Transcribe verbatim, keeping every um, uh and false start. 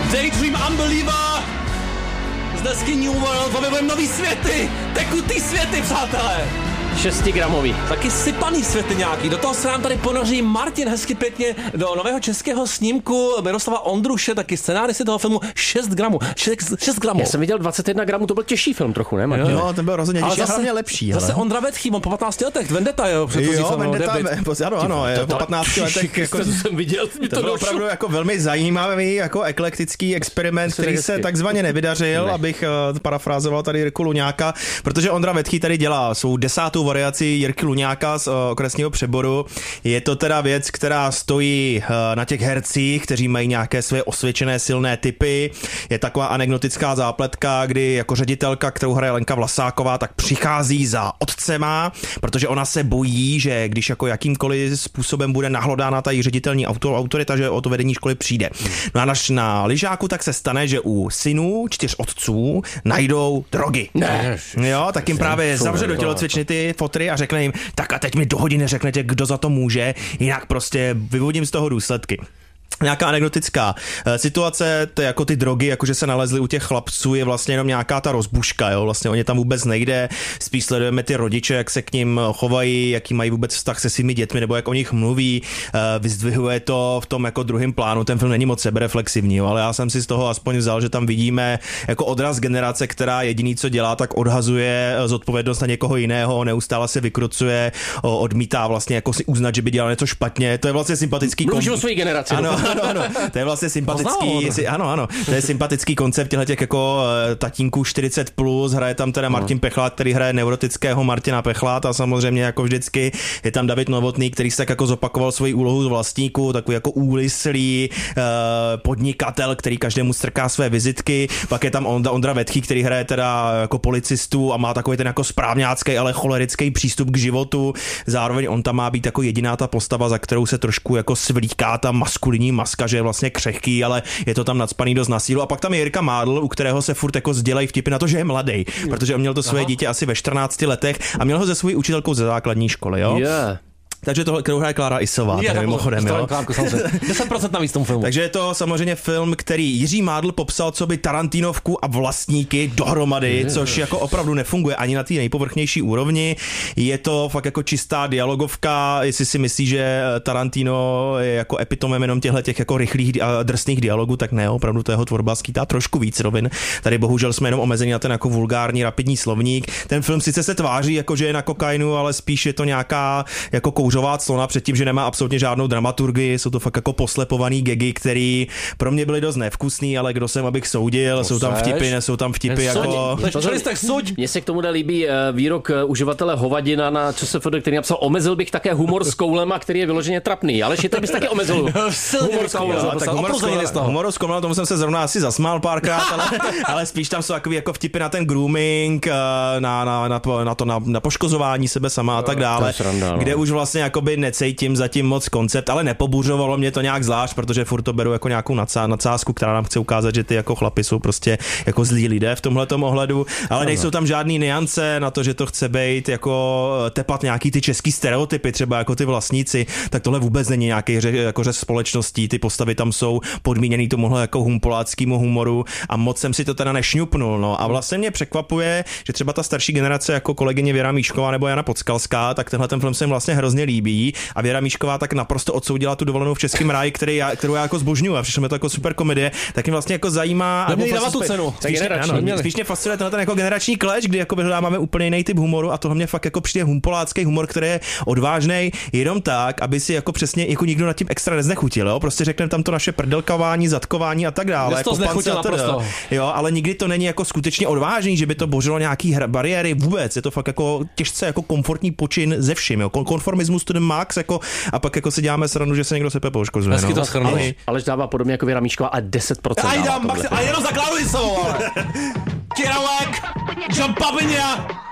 Daydream Unbeliever z desky New World, objevujeme nový světy, tekutý světy, přátelé. Šestigramový. Taky sypaný světy nějaký. Do toho se nám tady ponoří Martin hezky pěkně do nového českého snímku Miroslava Ondruše, taky scenárista toho filmu šest gramů. šest gramů. Já jsem viděl dvacet jedna gramů, to byl těžší film trochu, ne, Martin? Jo, ten byl rozhodně těžší, ale hlavně lepší. Zase ale. Ondra Vetchý, on po patnácti letech, Vendetta, jo. Jo, Vendetta, ano, ano, je, po patnácti letech. Jako, to jsem viděl, to, to byl opravdu jako velmi zajímavý, jako eklektický experiment, který hezky. se takzvaně nevydařil, ne. abych uh, parafrázoval tady Jirku Luňáka, protože Ondra Vetchý tady dělá svou desátou variaci Jirky Luňáka z uh, okresního Přeboru. Je to teda věc, která stojí uh, na těch hercích, kteří mají nějaké své osvědčené silné typy. Je taková anekdotická zápletka, kdy jako ředitelka, kterou hraje Lenka Vlasáková, tak přichází za otcema, protože ona se bojí, že když jako jakýmkoliv způsobem bude nahlodána ta její ředitelní autorita, že o to vedení školy přijde. No a na, na lyžáku tak se stane, že u synů čtyř otců najdou drogy. Ne. Jo, tak jim právě zavře do tělocvičny ty fotry a řekne jim, tak a teď mi do hodiny řeknete, kdo za to může, jinak prostě vyvodím z toho důsledky. Nějaká anekdotická situace, to je jako ty drogy, jakože se nalezly u těch chlapců, je vlastně jenom nějaká ta rozbuška, jo, vlastně o ně tam vůbec nejde, spíš sledujeme ty rodiče, jak se k ním chovají, jaký mají vůbec vztah se svými dětmi, nebo jak o nich mluví, vyzdvihuje to v tom jako druhém plánu, ten film není moc sebereflexivní, jo, ale já jsem si z toho aspoň vzal, že tam vidíme jako odraz generace, která jediný, co dělá, tak odhazuje zodpovědnost na někoho jiného, neustále se vykrucuje, odmítá vlastně jako si uznat, že by dělal něco špatně, to je vlastně sympatický Mluvíš o své generaci. Ano, ano, ano, to je vlastně sympatický, si, ano, ano, to je sympatický koncept těchto jako tatínků čtyřicet plus, hraje tam teda Martin Pechlát, který hraje neurotického Martina Pechláta a samozřejmě jako vždycky je tam David Novotný, který se tak jako zopakoval svoji úlohu z vlastníků, takový jako úlislý podnikatel, který každému strká své vizitky, pak je tam Ondra, Ondra Vetchý, který hraje teda jako policistu a má takový ten jako správňácký, ale cholerický přístup k životu, zároveň on tam má být jako jediná ta postava, za kterou se trošku jako svlíká ta maskulinní maska, že je vlastně křehký, ale je to tam nacpaný dost na sílu. A pak tam je Jirka Mádl, u kterého se furt jako sdělají vtipy na to, že je mladý, protože on měl to svoje dítě asi ve čtrnácti letech a měl ho ze svojí učitelkou ze základní školy, jo? Yeah. Takže tohle, kterou hraje Klára Isová, Je, tady mimochodem, jo. deset procent navíc tomu filmu. Takže je to samozřejmě film, který Jiří Mádl popsal co by Tarantinovku a Vlastníky dohromady, je, což jako opravdu nefunguje ani na té nejpovrchnější úrovni. Je to fakt jako čistá dialogovka, jestli si myslí, že Tarantino je jako epitomem jenom těchto těch jako rychlých a drsných dialogů, tak ne, opravdu to jeho tvorba skýtá trošku víc rovin. Tady bohužel jsme jenom omezeni na ten jako vulgární rapidní slovník. Ten film sice se tváří jako že je na kokainu, ale spíš je to nějaká jako kouřová clona před tím, že nemá absolutně žádnou dramaturgii, jsou to fakt jako poslepovaný gagy, který pro mě byly dost nevkusný, ale kdo jsem, abych soudil, to jsou tam vtipy, nejsou tam vtipy jako... Mně se k tomu líbí výrok uživatele Hovadina na ČSFD, který napsal, omezil bych také humor s koulema, který je vyloženě trapný, ale že bys taky omezil humor s koulema. Tak humor, humor s koulema, tomu jsem se zrovna asi zasmál párkrát, ale, ale spíš tam jsou takový jako vtipy na ten grooming, na, na, na, na to na, na poškozování sebe sama a tak dále, kde už vlastně jakoby necítím zatím moc koncept, ale nepobuřovalo mě to nějak zvlášť, protože furt to beru jako nějakou nadsázku, která nám chce ukázat, že ty jako chlapi jsou prostě jako zlí lidé v tomhletom ohledu, ale nejsou tam žádný nuance na to, že to chce být jako tepat nějaký ty český stereotypy, třeba jako ty vlastníci, tak tohle vůbec není nějaký ře, jako řez společností, ty postavy tam jsou podmíněný tomuhle jako humpoláckému humoru a moc jsem si to teda nešňupnul, no a vlastně mě překvapuje, že třeba ta starší generace jako kolegyně Věra Míšková nebo Jana Podskalská, tak tenhle ten film se jim vlastně hrozně líbí a Věra Míšková tak naprosto odsoudila tu Dovolenou v českém ráji, který já, kterou já jako zbožňuju a přišlo mi to jako super komedie, tak mě vlastně jako zajímá. Neměli dávat tu cenu. Spíš, ano, spíš mě fascinuje tenhle ten jako generační kleč, kdy jako vyhledáváme úplně jiný typ humoru a tohle mě fakt jako přijde humpolácký humor, který je odvážný jenom tak, aby si jako přesně jako nikdo nad tím extra neznechutil, jo? Prostě řekneme tam to naše prdelkování, zatkování a tak dále. To jako jo, ale nikdy to není jako skutečně odvážný, že by to bořilo nějaký hra, bariéry vůbec. Je to fakt jako těžce jako komfortní počin ze vším, jo? Konformismus to max jako a pak jako si děláme srandu, že se někdo sepe poškozuje. No. To ale, ale dává podobně jako Věra Míšková a deset procent. A jenom za Kláru Isovou, ale. Kiravek, Jean Pavinia.